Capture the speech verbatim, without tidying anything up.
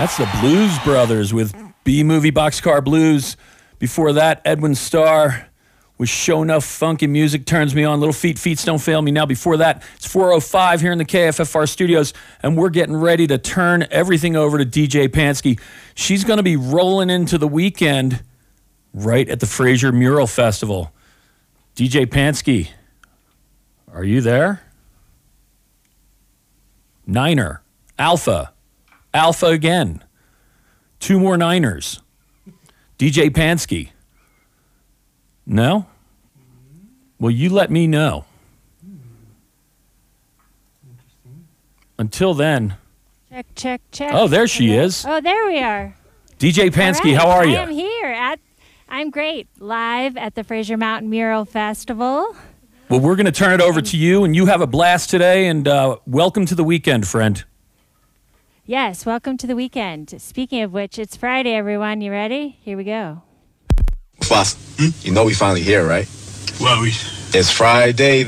That's the Blues Brothers with B-Movie Boxcar Blues. Before that, Edwin Starr with Show Enough Funky Music Turns Me On. Little Feet, Feets Don't Fail Me. Now, before that, it's four oh five here in the K F F R studios, and we're getting ready to turn everything over to D J Pansky. She's going to be rolling into the weekend right at the Fraser Mural Festival. D J Pansky, are you there? Niner. Alpha. Alpha again. Two more Niners. D J Pansky. No? Well, you let me know. Until then. Check, check, check. Oh, there she is. Oh, there we are. D J Pansky, right. how are you? I am here. At, I'm great. Live at the Fraser Mountain Mural Festival. Well, we're going to turn it over to you, and you have a blast today, and uh, welcome to the weekend, friend. Yes, welcome to the weekend. Speaking of which, it's Friday, everyone. You ready? Here we go. Boss, hmm? You know we finally here, right? Well, we... It's Friday.